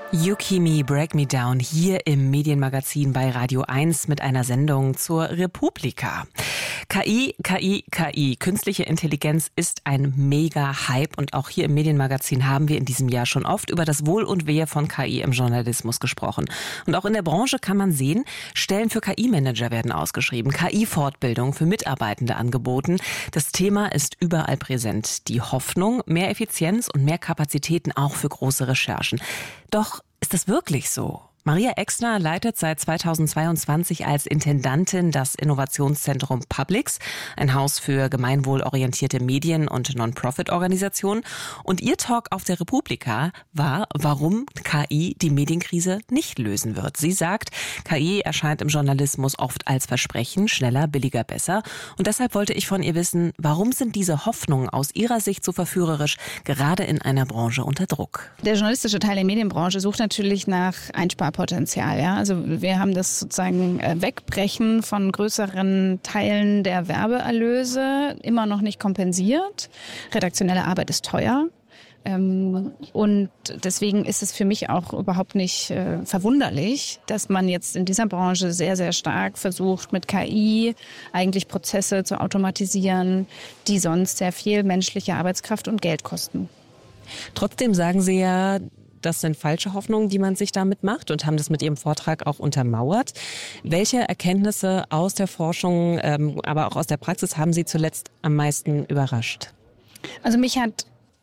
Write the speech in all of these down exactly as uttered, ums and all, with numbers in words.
You Keep Me, Break Me Down hier im Medienmagazin bei Radio eins mit einer Sendung zur Republika. K I, K I, K I, künstliche Intelligenz ist ein Mega-Hype und auch hier im Medienmagazin haben wir in diesem Jahr schon oft über das Wohl und Wehe von K I im Journalismus gesprochen. Und auch in der Branche kann man sehen, Stellen für K I-Manager werden ausgeschrieben, K I-Fortbildung für Mitarbeitende angeboten. Das Thema ist überall präsent. Die Hoffnung, mehr Effizienz und mehr Kapazitäten auch für große Recherchen. Doch ist das wirklich so? Maria Exner leitet seit zweitausendzweiundzwanzig als Intendantin das Innovationszentrum Publix, ein Haus für gemeinwohlorientierte Medien- und Non-Profit-Organisationen. Und ihr Talk auf der Republika war, warum K I die Medienkrise nicht lösen wird. Sie sagt, K I erscheint im Journalismus oft als Versprechen, schneller, billiger, besser. Und deshalb wollte ich von ihr wissen, warum sind diese Hoffnungen aus ihrer Sicht so verführerisch, gerade in einer Branche unter Druck? Der journalistische Teil der Medienbranche sucht natürlich nach Einsparpotenzial. Ja? Also wir haben das sozusagen Wegbrechen von größeren Teilen der Werbeerlöse immer noch nicht kompensiert. Redaktionelle Arbeit ist teuer. Und deswegen ist es für mich auch überhaupt nicht äh, verwunderlich, dass man jetzt in dieser Branche sehr, sehr stark versucht, mit K I eigentlich Prozesse zu automatisieren, die sonst sehr viel menschliche Arbeitskraft und Geld kosten. Trotzdem sagen Sie ja, das sind falsche Hoffnungen, die man sich damit macht und haben das mit Ihrem Vortrag auch untermauert. Welche Erkenntnisse aus der Forschung, ähm, aber auch aus der Praxis haben Sie zuletzt am meisten überrascht? Also mich hat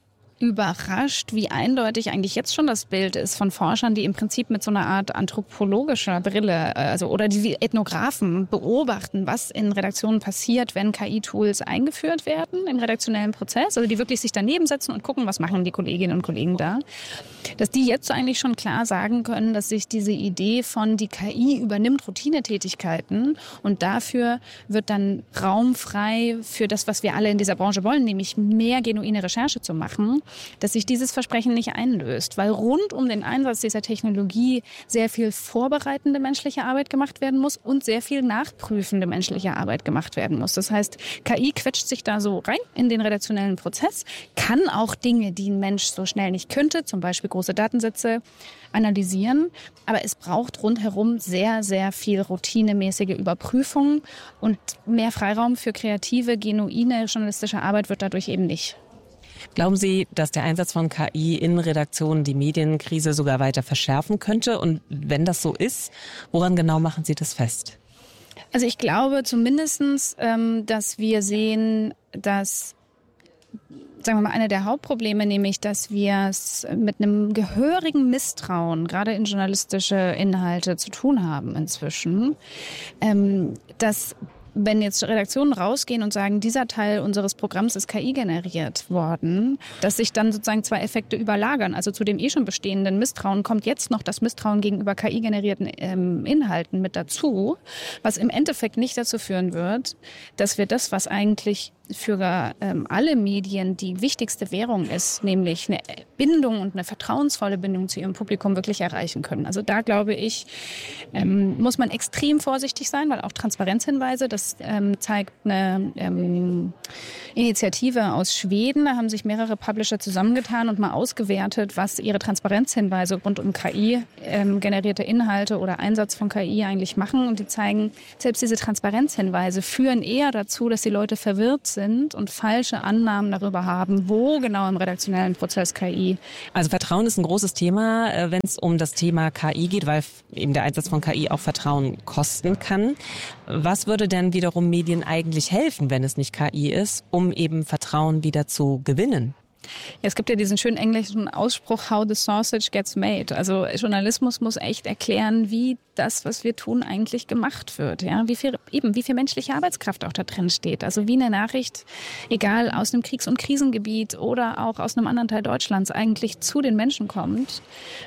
überrascht, wie eindeutig eigentlich jetzt schon das Bild ist von Forschern, die im Prinzip mit so einer Art anthropologischer Brille, also oder die wie Ethnographen beobachten, was in Redaktionen passiert, wenn K I-Tools eingeführt werden im redaktionellen Prozess, also die wirklich sich daneben setzen und gucken, was machen die Kolleginnen und Kollegen da, dass die jetzt eigentlich schon klar sagen können, dass sich diese Idee von die K I übernimmt Routinetätigkeiten und dafür wird dann Raum frei für das, was wir alle in dieser Branche wollen, nämlich mehr genuine Recherche zu machen, dass sich dieses Versprechen nicht einlöst, weil rund um den Einsatz dieser Technologie sehr viel vorbereitende menschliche Arbeit gemacht werden muss und sehr viel nachprüfende menschliche Arbeit gemacht werden muss. Das heißt, K I quetscht sich da so rein in den redaktionellen Prozess, kann auch Dinge, die ein Mensch so schnell nicht könnte, zum Beispiel große Datensätze analysieren, aber es braucht rundherum sehr, sehr viel routinemäßige Überprüfung und mehr Freiraum für kreative, genuine journalistische Arbeit wird dadurch eben nicht. Glauben Sie, dass der Einsatz von K I in Redaktionen die Medienkrise sogar weiter verschärfen könnte? Und wenn das so ist, woran genau machen Sie das fest? Also ich glaube zumindestens, ähm, dass wir sehen, dass, sagen wir mal, eine der Hauptprobleme, nämlich, dass wir es mit einem gehörigen Misstrauen, gerade in journalistische Inhalte, zu tun haben inzwischen, ähm, dass wenn jetzt Redaktionen rausgehen und sagen, dieser Teil unseres Programms ist K I generiert worden, dass sich dann sozusagen zwei Effekte überlagern. Also zu dem eh schon bestehenden Misstrauen kommt jetzt noch das Misstrauen gegenüber K I-generierten ähm, Inhalten mit dazu, was im Endeffekt nicht dazu führen wird, dass wir das, was eigentlich für ähm, alle Medien die wichtigste Währung ist, nämlich eine Bindung und eine vertrauensvolle Bindung zu ihrem Publikum wirklich erreichen können. Also da glaube ich, ähm, muss man extrem vorsichtig sein, weil auch Transparenzhinweise, das ähm, zeigt eine ähm, Initiative aus Schweden, da haben sich mehrere Publisher zusammengetan und mal ausgewertet, was ihre Transparenzhinweise rund um K I ähm, generierte Inhalte oder Einsatz von K I eigentlich machen. Und die zeigen, selbst diese Transparenzhinweise führen eher dazu, dass die Leute verwirrt sind und falsche Annahmen darüber haben, wo genau im redaktionellen Prozess K I. Also Vertrauen ist ein großes Thema, wenn es um das Thema K I geht, weil eben der Einsatz von K I auch Vertrauen kosten kann. Was würde denn wiederum Medien eigentlich helfen, wenn es nicht K I ist, um eben Vertrauen wieder zu gewinnen? Ja, es gibt ja diesen schönen englischen Ausspruch, how the sausage gets made. Also Journalismus muss echt erklären, wie das, was wir tun, eigentlich gemacht wird. Ja, wie viel, eben, wie viel menschliche Arbeitskraft auch da drin steht. Also wie eine Nachricht, egal aus einem Kriegs- und Krisengebiet oder auch aus einem anderen Teil Deutschlands, eigentlich zu den Menschen kommt.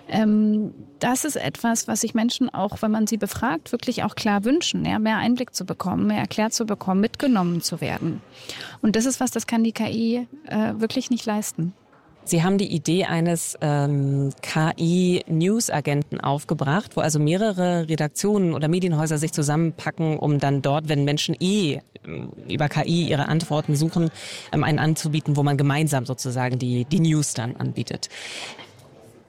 Ähm, das ist etwas, was sich Menschen auch, wenn man sie befragt, wirklich auch klar wünschen. Ja, mehr Einblick zu bekommen, mehr erklärt zu bekommen, mitgenommen zu werden. Und das ist was, das kann die K I äh, wirklich nicht leisten. Sie haben die Idee eines ähm, K I-News-Agenten aufgebracht, wo also mehrere Redaktionen oder Medienhäuser sich zusammenpacken, um dann dort, wenn Menschen eh ähm, über K I ihre Antworten suchen, ähm, einen anzubieten, wo man gemeinsam sozusagen die, die News dann anbietet.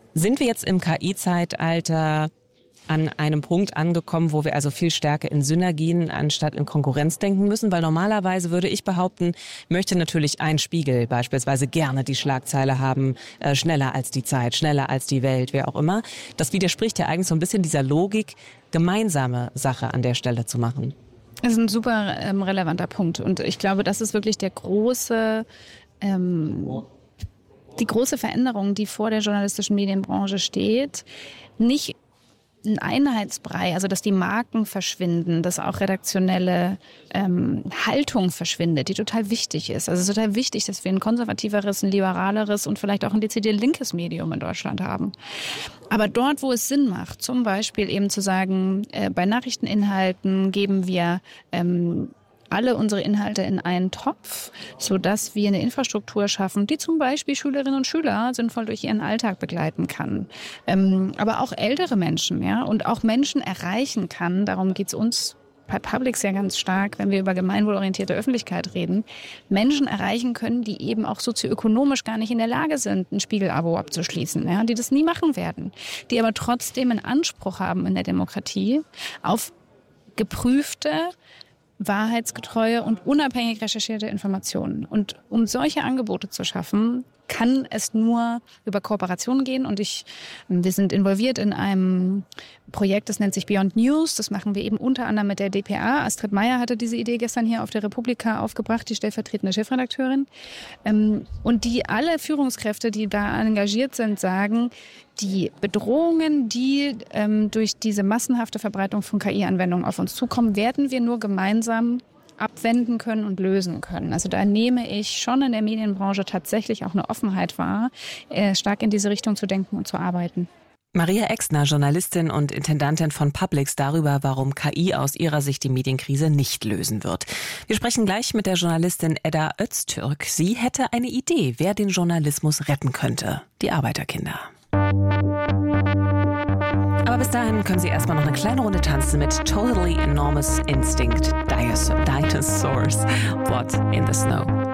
Sind wir jetzt im K I-Zeitalter an einem Punkt angekommen, wo wir also viel stärker in Synergien anstatt in Konkurrenz denken müssen? Weil normalerweise würde ich behaupten, möchte natürlich ein Spiegel beispielsweise gerne die Schlagzeile haben, äh, schneller als die Zeit, schneller als die Welt, wer auch immer. Das widerspricht ja eigentlich so ein bisschen dieser Logik, gemeinsame Sache an der Stelle zu machen. Das ist ein super ähm, relevanter Punkt. Und ich glaube, das ist wirklich der große... Ähm die große Veränderung, die vor der journalistischen Medienbranche steht, nicht ein Einheitsbrei, also dass die Marken verschwinden, dass auch redaktionelle ähm, Haltung verschwindet, die total wichtig ist. Also es ist total wichtig, dass wir ein konservativeres, ein liberaleres und vielleicht auch ein dezidiert linkes Medium in Deutschland haben. Aber dort, wo es Sinn macht, zum Beispiel eben zu sagen, äh, bei Nachrichteninhalten geben wir ähm, alle unsere Inhalte in einen Topf, sodass wir eine Infrastruktur schaffen, die zum Beispiel Schülerinnen und Schüler sinnvoll durch ihren Alltag begleiten kann. Ähm, aber auch ältere Menschen, ja, und auch Menschen erreichen kann. Darum geht's uns bei Publix ja ganz stark, wenn wir über gemeinwohlorientierte Öffentlichkeit reden, Menschen erreichen können, die eben auch sozioökonomisch gar nicht in der Lage sind, ein Spiegel-Abo abzuschließen, ja, die das nie machen werden, die aber trotzdem einen Anspruch haben in der Demokratie auf geprüfte, wahrheitsgetreue und unabhängig recherchierte Informationen. Und um solche Angebote zu schaffen, kann es nur über Kooperationen gehen. Und ich, wir sind involviert in einem Projekt, das nennt sich Beyond News. Das machen wir eben unter anderem mit der D P A. Astrid Meyer hatte diese Idee gestern hier auf der Republika aufgebracht, die stellvertretende Chefredakteurin. Und die alle Führungskräfte, die da engagiert sind, sagen, die Bedrohungen, die ähm, durch diese massenhafte Verbreitung von K I-Anwendungen auf uns zukommen, werden wir nur gemeinsam abwenden können und lösen können. Also da nehme ich schon in der Medienbranche tatsächlich auch eine Offenheit wahr, äh, stark in diese Richtung zu denken und zu arbeiten. Maria Exner, Journalistin und Intendantin von Publix, darüber, warum K I aus ihrer Sicht die Medienkrise nicht lösen wird. Wir sprechen gleich mit der Journalistin Edda Öztürk. Sie hätte eine Idee, wer den Journalismus retten könnte. Die Arbeiterkinder. Aber bis dahin können Sie erstmal noch eine kleine Runde tanzen mit Totally Enormous Instinct, Dinosaurs, What in the Snow.